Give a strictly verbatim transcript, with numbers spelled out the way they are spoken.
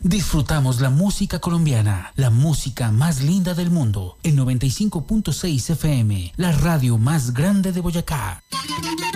Disfrutamos la música colombiana, la música más linda del mundo, en noventa y cinco punto seis F M, la radio más grande de Boyacá.